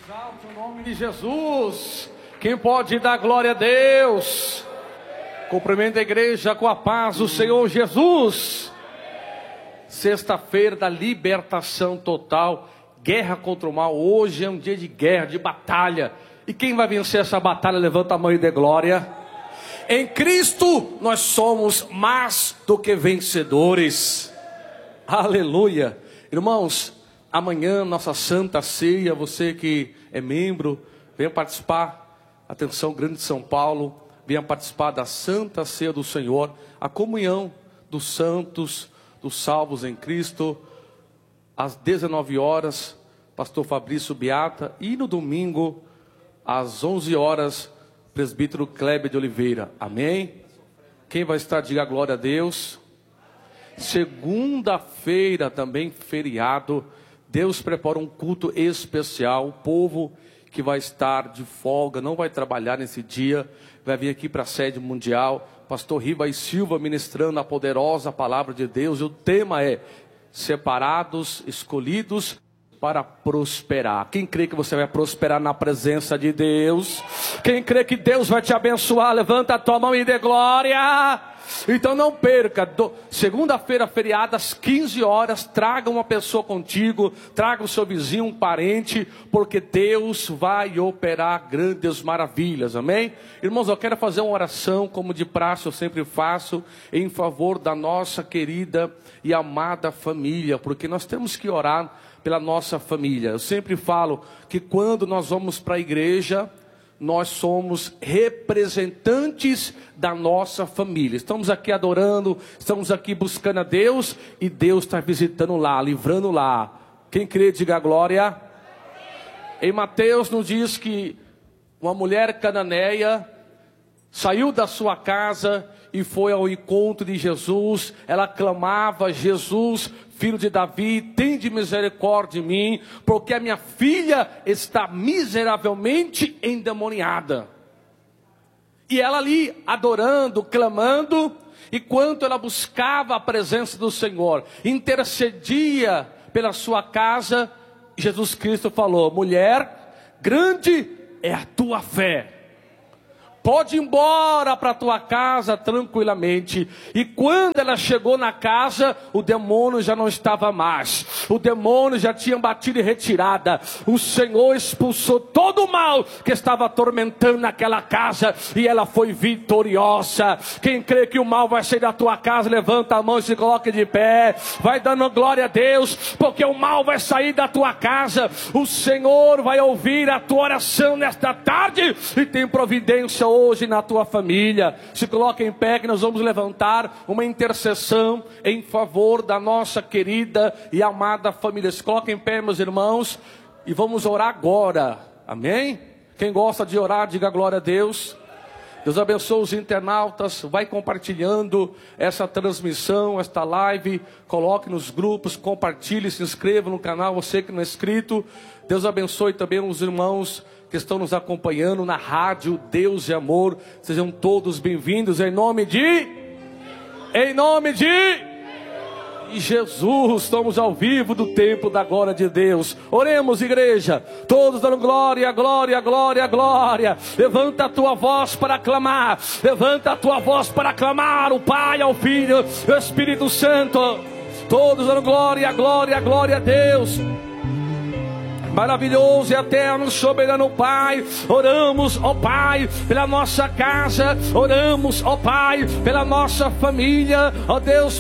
Exalte o nome de Jesus. Quem pode dar glória a Deus? Cumprimento a igreja com a paz do Senhor Jesus. Sexta-feira da libertação total. Guerra contra o mal. Hoje é um dia de guerra, de batalha. E quem vai vencer essa batalha? Levanta a mão e dê glória. Em Cristo nós somos mais do que vencedores. Aleluia. Irmãos, amanhã nossa Santa Ceia, você que é membro, venha participar. Atenção, Grande de São Paulo, venha participar da Santa Ceia do Senhor, a comunhão dos santos, dos salvos em Cristo, às 19 horas, pastor Fabrício Beata, e no domingo, às 11 horas, presbítero Kleber de Oliveira. Amém? Quem vai estar, diga glória a Deus. Segunda-feira também feriado, Deus prepara um culto especial. O povo que vai estar de folga, não vai trabalhar nesse dia, vai vir aqui para a sede mundial, pastor Riva e Silva ministrando a poderosa palavra de Deus. E o tema é separados, escolhidos para prosperar. Quem crê que você vai prosperar na presença de Deus? Quem crê que Deus vai te abençoar? Levanta a tua mão e dê glória. Então não perca, segunda-feira feriada às 15 horas, traga uma pessoa contigo, traga o seu vizinho, um parente, porque Deus vai operar grandes maravilhas, amém? Irmãos, eu quero fazer uma oração, como de praxe eu sempre faço, em favor da nossa querida e amada família, porque nós temos que orar pela nossa família. Eu sempre falo que quando nós vamos para a igreja, nós somos representantes da nossa família. Estamos aqui adorando, estamos aqui buscando a Deus, e Deus está visitando lá, livrando lá. Quem crê, diga glória. Em Mateus nos diz que uma mulher cananeia saiu da sua casa e foi ao encontro de Jesus. Ela clamava: Jesus, filho de Davi, tende misericórdia de mim, porque a minha filha está miseravelmente endemoniada. E ela ali adorando, clamando, enquanto ela buscava a presença do Senhor, intercedia pela sua casa, Jesus Cristo falou: mulher, grande é a tua fé. Pode ir embora para a tua casa tranquilamente. E quando ela chegou na casa, o demônio já não estava mais. O demônio já tinha batido em retirada. O Senhor expulsou todo o mal que estava atormentando naquela casa, e ela foi vitoriosa. Quem crê que o mal vai sair da tua casa, levanta a mão e se coloque de pé. Vai dando glória a Deus, porque o mal vai sair da tua casa. O Senhor vai ouvir a tua oração nesta tarde, e tem providência hoje na tua família. Se coloque em pé, que nós vamos levantar uma intercessão em favor da nossa querida e amada família. Se coloque em pé, meus irmãos, e vamos orar agora. Amém? Quem gosta de orar, diga glória a Deus. Deus abençoe os internautas. Vai compartilhando essa transmissão, esta live. Coloque nos grupos, compartilhe, se inscreva no canal, você que não é inscrito. Deus abençoe também os irmãos que estão nos acompanhando na rádio Deus e Amor. Sejam todos bem-vindos em nome de Jesus. Estamos ao vivo do templo da glória de Deus. Oremos, igreja, todos dando glória, glória, glória, glória. Levanta a tua voz para clamar. Levanta a tua voz para clamar o Pai, ao Filho e ao Espírito Santo. Todos dando glória, glória, glória a Deus. Maravilhoso e eterno, soberano Pai, oramos, ó Pai, pela nossa casa, oramos, ó Pai, pela nossa família, ó Deus.